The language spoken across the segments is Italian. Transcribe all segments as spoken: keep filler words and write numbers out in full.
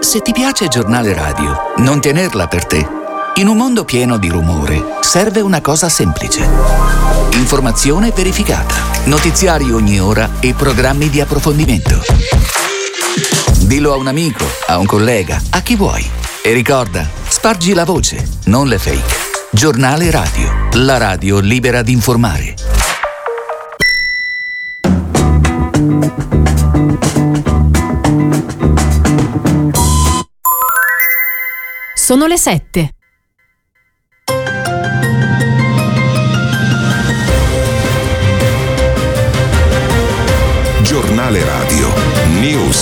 se ti piace Giornale Radio, non tenerla per te. In un mondo pieno di rumore, serve una cosa semplice. Informazione verificata, notiziari ogni ora e programmi di approfondimento. Dillo a un amico, a un collega, a chi vuoi. E ricorda, spargi la voce, non le fake. Giornale Radio, la radio libera di informare. Sono le sette. Giornale Radio News.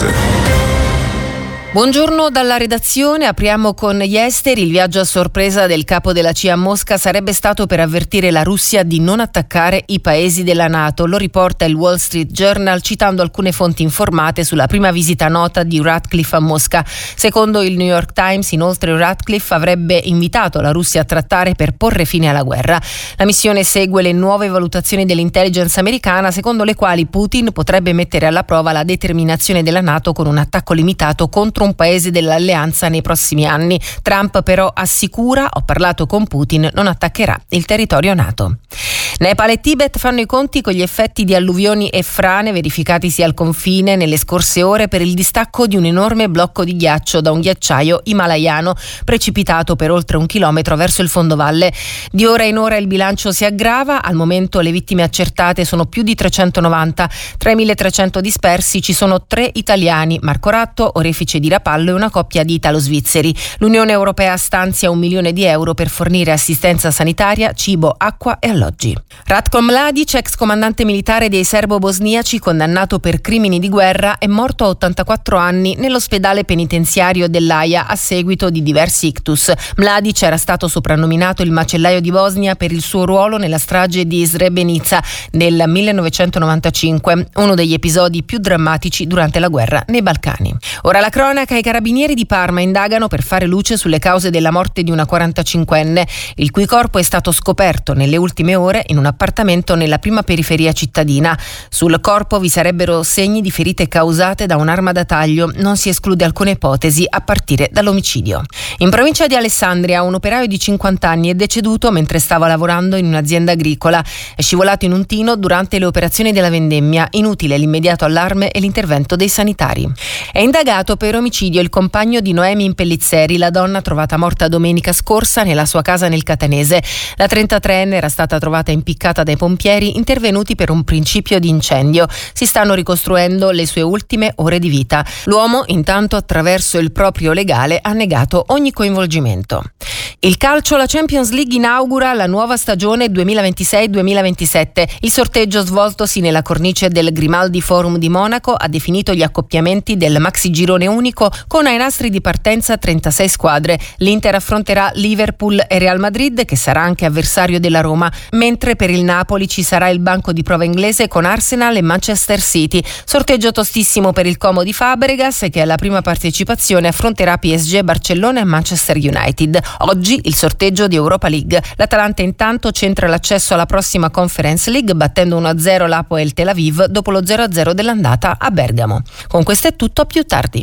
Buongiorno dalla redazione, apriamo con gli esteri. Il viaggio a sorpresa del capo della C I A a Mosca sarebbe stato per avvertire la Russia di non attaccare i paesi della NATO. Lo riporta il Wall Street Journal citando alcune fonti informate sulla prima visita nota di Ratcliffe a Mosca. Secondo il New York Times, inoltre, Ratcliffe avrebbe invitato la Russia a trattare per porre fine alla guerra. La missione segue le nuove valutazioni dell'intelligence americana, secondo le quali Putin potrebbe mettere alla prova la determinazione della NATO con un attacco limitato contro un paese dell'alleanza nei prossimi anni. Trump però assicura: ho parlato con Putin, non attaccherà il territorio NATO. Nepal e Tibet fanno i conti con gli effetti di alluvioni e frane verificatisi al confine nelle scorse ore per il distacco di un enorme blocco di ghiaccio da un ghiacciaio himalayano precipitato per oltre un chilometro verso il fondovalle. Di ora in ora il bilancio si aggrava. Al momento le vittime accertate sono più di trecentonovanta. Tra i milletrecento dispersi ci sono tre italiani: Marco Ratto, orefice di Rapallo, e una coppia di italo-svizzeri. L'Unione Europea stanzia un milione di euro per fornire assistenza sanitaria, cibo, acqua e alloggi. Ratko Mladic, ex comandante militare dei serbo-bosniaci condannato per crimini di guerra, è morto a ottantaquattro anni nell'ospedale penitenziario dell'Aia a seguito di diversi ictus. Mladic era stato soprannominato il macellaio di Bosnia per il suo ruolo nella strage di Srebrenica nel millenovecentonovantacinque, uno degli episodi più drammatici durante la guerra nei Balcani. Ora la cronaca: i carabinieri di Parma indagano per fare luce sulle cause della morte di una quarantacinquenne, il cui corpo è stato scoperto nelle ultime ore in un appartamento nella prima periferia cittadina. Sul corpo vi sarebbero segni di ferite causate da un'arma da taglio. Non si esclude alcuna ipotesi a partire dall'omicidio. In provincia di Alessandria un operaio di cinquanta anni è deceduto mentre stava lavorando in un'azienda agricola. È scivolato in un tino durante le operazioni della vendemmia. Inutile l'immediato allarme e l'intervento dei sanitari. È indagato per omicidio il compagno di Noemi Impellizzeri, la donna trovata morta domenica scorsa nella sua casa nel Catanese. La trentatreenne era stata trovata impiccata dai pompieri intervenuti per un principio di incendio. Si stanno ricostruendo le sue ultime ore di vita. L'uomo, intanto, attraverso il proprio legale, ha negato ogni coinvolgimento. Il calcio, la Champions League inaugura la nuova stagione duemilaventisei duemilaventisette. Il sorteggio svoltosi nella cornice del Grimaldi Forum di Monaco ha definito gli accoppiamenti del maxi girone unico con ai nastri di partenza trentasei squadre. L'Inter affronterà Liverpool e Real Madrid, che sarà anche avversario della Roma, mentre per il Napoli ci sarà il banco di prova inglese con Arsenal e Manchester City. Sorteggio tostissimo per il Como di Fabregas, che alla prima partecipazione affronterà P S G, Barcellona e Manchester United. Oggi il sorteggio di Europa League. L'Atalanta intanto centra l'accesso alla prossima Conference League battendo uno a zero l'Hapoel Tel Aviv dopo lo zero a zero dell'andata a Bergamo. Con questo è tutto, a più tardi.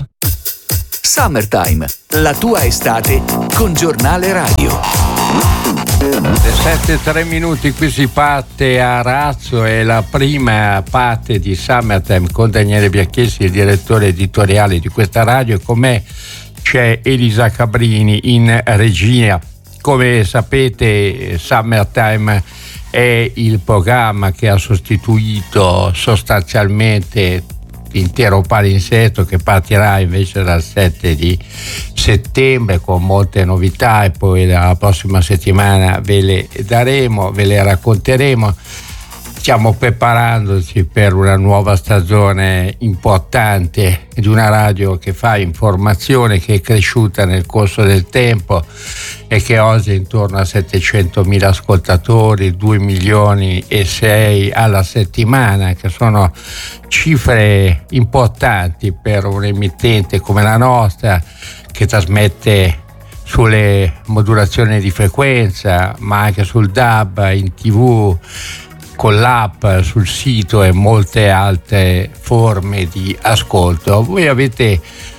Summertime, la tua estate con Giornale Radio. Le sette e tre minuti, qui si parte a Razzo, è la prima parte di Summertime con Daniele Biacchessi, il direttore editoriale di questa radio, e con me c'è Elisa Cabrini in regia. Come sapete, Summertime è il programma che ha sostituito sostanzialmente l'intero palinsesto, che partirà invece dal sette di settembre con molte novità, e poi la prossima settimana ve le daremo, ve le racconteremo. Stiamo preparandoci per una nuova stagione importante di una radio che fa informazione, che è cresciuta nel corso del tempo e che oggi è intorno a settecentomila ascoltatori, due milioni e sei alla settimana, che sono cifre importanti per un emittente come la nostra, che trasmette sulle modulazioni di frequenza, ma anche sul D A B, in tivù, con l'app, sul sito e molte altre forme di ascolto. Voi avete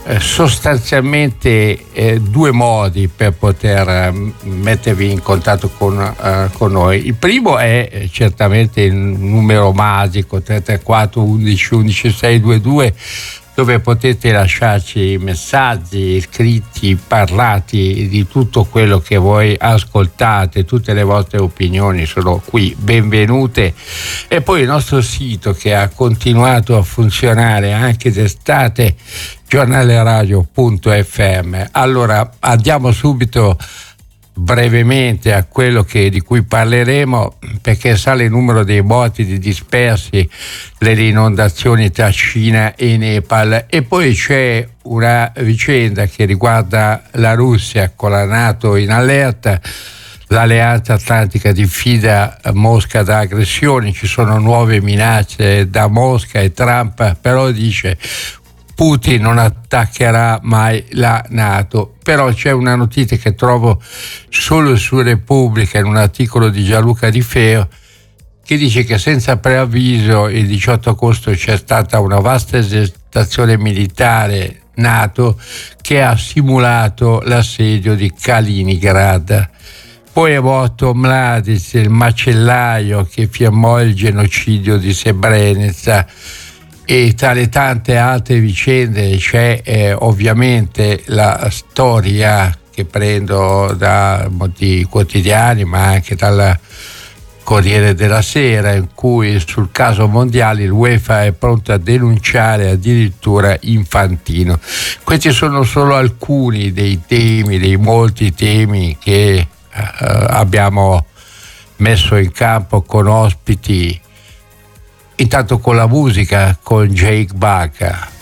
eh, sostanzialmente eh, due modi per poter eh, mettervi in contatto con, eh, con noi. Il primo è eh, certamente il numero magico tre tre quattro undici undici seicentoventidue, dove potete lasciarci messaggi scritti, parlati di tutto quello che voi ascoltate, tutte le vostre opinioni sono qui benvenute. E poi il nostro sito, che ha continuato a funzionare anche d'estate, giornaleradio punto effe emme. Allora andiamo subito brevemente a quello che, di cui parleremo, perché sale il numero dei morti, di dispersi, le inondazioni tra Cina e Nepal, e poi c'è una vicenda che riguarda la Russia con la NATO in allerta. L'Alleanza Atlantica diffida Mosca da aggressioni, ci sono nuove minacce da Mosca e Trump però dice Putin non attaccherà mai la NATO. Però c'è una notizia che trovo solo su Repubblica, in un articolo di Gianluca Di Feo, che dice che senza preavviso il diciotto agosto c'è stata una vasta esercitazione militare NATO che ha simulato l'assedio di Kaliningrad. Poi è morto Mladic, il macellaio che firmò il genocidio di Srebrenica. E tra le tante altre vicende c'è eh, ovviamente la storia che prendo da molti quotidiani, ma anche dal Corriere della Sera, in cui sul caso Mondiali l'UEFA è pronta a denunciare addirittura Infantino. Questi sono solo alcuni dei temi, dei molti temi che eh, abbiamo messo in campo con ospiti. Intanto con la musica, con Jake Baca.